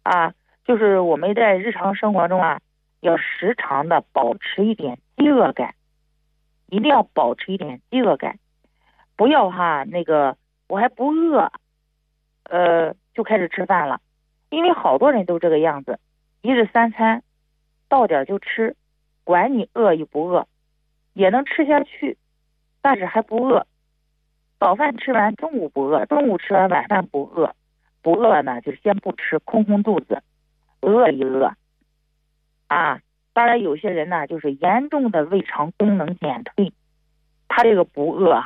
啊，就是我们在日常生活中啊，要时常的保持一点饥饿感，一定要保持一点饥饿感，不要那个我还不饿，就开始吃饭了，因为好多人都这个样子，一日三餐到点就吃，管你饿与不饿，也能吃下去，但是还不饿。早饭吃完，中午不饿，中午吃完晚饭不饿，不饿呢就先不吃，空空肚子，饿一饿啊。当然有些人呢就是严重的胃肠功能减退，他这个不饿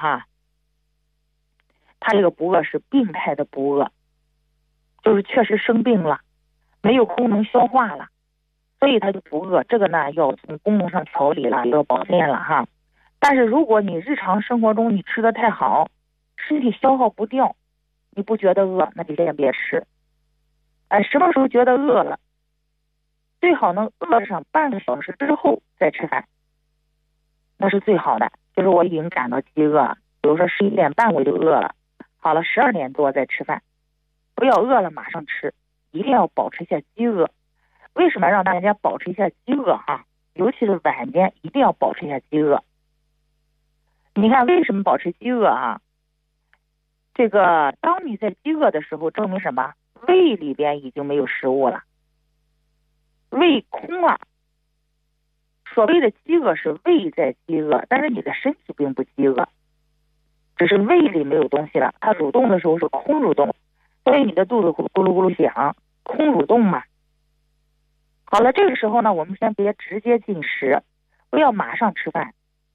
他这个不饿是病态的不饿，就是确实生病了，没有功能消化了，所以他就不饿。这个呢要从功能上调理了，要保健了。但是如果你日常生活中你吃的太好，身体消耗不掉，你不觉得饿，那就先别吃。什么时候觉得饿了，最好能饿上半个小时之后再吃饭，那是最好的。就是我已经感到饥饿了，比如说11点半我就饿了，好了12点多再吃饭，不要饿了马上吃，一定要保持一下饥饿。为什么让大家保持一下饥饿尤其是晚间一定要保持一下饥饿。你看为什么保持饥饿这个当你在饥饿的时候，证明什么？胃里边已经没有食物了，胃空了。所谓的饥饿是胃在饥饿，但是你的身体并不饥饿，只是胃里没有东西了。它蠕动的时候是空蠕动，所以你的肚子咕噜咕噜响，空蠕动嘛。好了，这个时候呢，我们先别直接进食，不要马上吃饭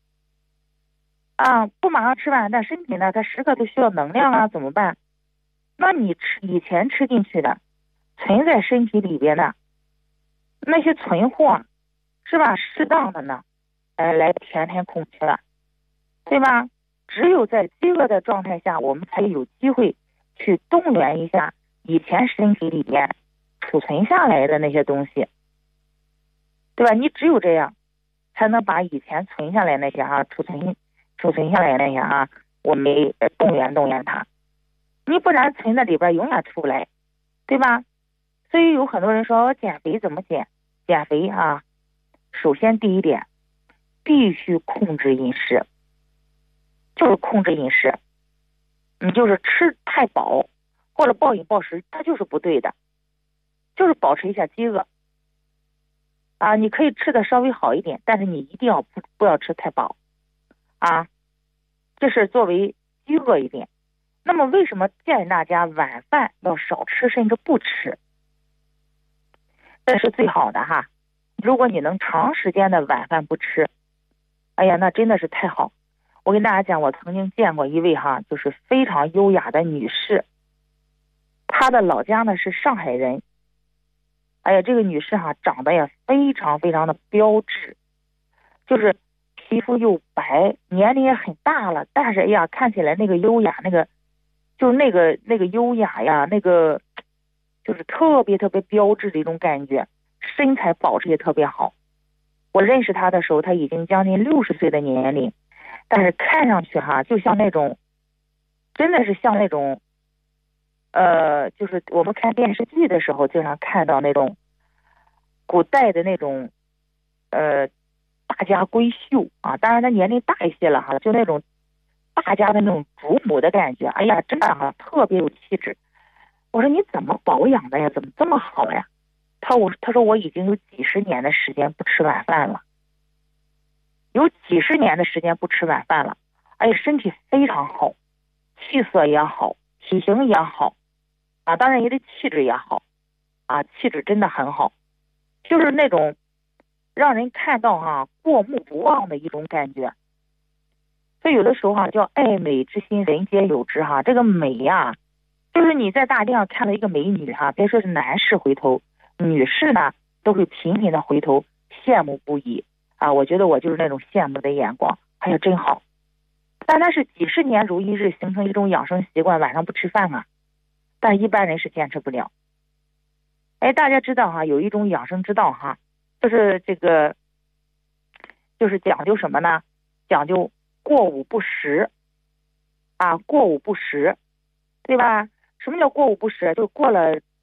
不马上吃饭，但身体呢，它时刻都需要能量怎么办？那你以前吃进去的，存在身体里边的那些存货，是吧？适当的呢，来填空缺了，对吧？只有在饥饿的状态下，我们才有机会去动员一下以前身体里边储存下来的那些东西，对吧？你只有这样，才能把以前存下来那些储存下来那些我们动员它。你不然存在里边永远出不来，对吧？所以有很多人说减肥怎么减？减肥首先第一点，必须控制饮食，就是控制饮食。你就是吃太饱或者暴饮暴食，它就是不对的，就是保持一下饥饿你可以吃的稍微好一点，但是你一定要不要吃太饱这是作为饥饿一点。那么为什么建议大家晚饭要少吃甚至不吃？这是最好的如果你能长时间的晚饭不吃，哎呀那真的是太好。我跟大家讲，我曾经见过一位就是非常优雅的女士，她的老家呢是上海人。哎呀，这个女士长得也非常非常的标致，就是皮肤又白，年龄也很大了，但是看起来那个优雅，那个优雅呀，那个就是特别特别标致的一种感觉，身材保持也特别好。我认识她的时候，她已经将近60岁的年龄，但是看上去就像那种，真的是像那种，就是我们看电视剧的时候经常看到那种古代的那种，大家闺秀当然她年龄大一些了就那种大家的那种主母的感觉，哎呀，真的特别有气质。我说你怎么保养的呀？怎么这么好呀？他说我已经有几十年的时间不吃晚饭了，有几十年的时间不吃晚饭了，哎呀，身体非常好，气色也好，体型也好当然也得气质也好气质真的很好，就是那种让人看到过目不忘的一种感觉。所以有的时候叫爱美之心人皆有之这个美就是你在大街上看到一个美女别说是男士回头，女士呢都会频频的回头羡慕不已我觉得我就是那种羡慕的眼光，哎呀真好。但那是几十年如一日形成一种养生习惯，晚上不吃饭但一般人是坚持不了。大家知道有一种养生之道就是这个，就是讲究什么呢？讲究过午不食过午不食，对吧？什么叫过午不食？就过了